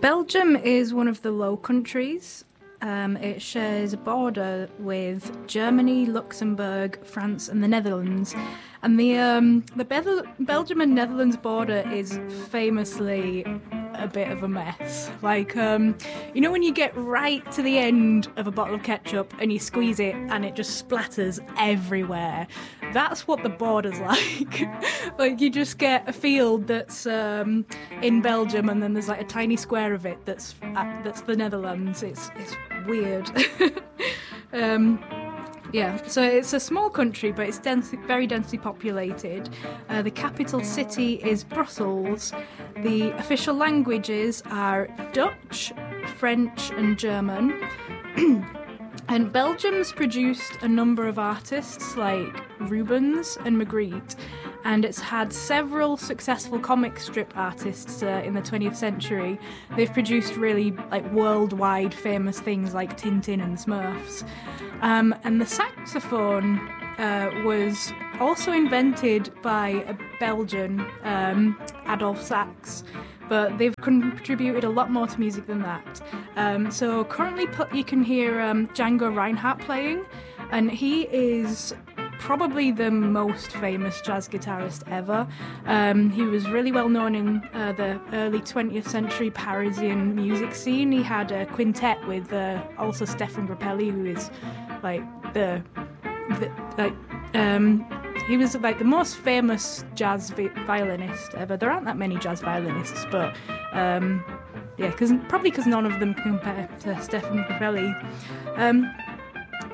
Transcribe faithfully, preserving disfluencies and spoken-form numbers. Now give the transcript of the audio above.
Belgium is one of the Low Countries. Um, it shares a border with Germany, Luxembourg, France, and the Netherlands. And the um, the Bel- Belgium and Netherlands border is famously a bit of a mess. Like, um, you know when you get right to the end of a bottle of ketchup and you squeeze it and it just splatters everywhere? That's what the border's like. Like, you just get a field that's um, in Belgium, and then there's like a tiny square of it that's uh, that's the Netherlands. It's it's weird. um, Yeah, so it's a small country, but it's dense, very densely populated. Uh, the capital city is Brussels. The official languages are Dutch, French, and German. And Belgium's produced a number of artists like Rubens and Magritte, and it's had several successful comic strip artists uh, in the twentieth century. They've produced really like worldwide famous things like Tintin and Smurfs. Um, and the saxophone uh, was also invented by a Belgian, um, Adolf Sax, but they've contributed a lot more to music than that. Um, so currently you can hear um, Django Reinhardt playing, and he is probably the most famous jazz guitarist ever. Um, he was really well known in uh, the early twentieth century Parisian music scene. He had a quintet with uh, also Stefan Grappelli, who is like the, the like um, he was like the most famous jazz vi- violinist ever. There aren't that many jazz violinists, but um, yeah, because probably because none of them compare to Stefan Grappelli. Um,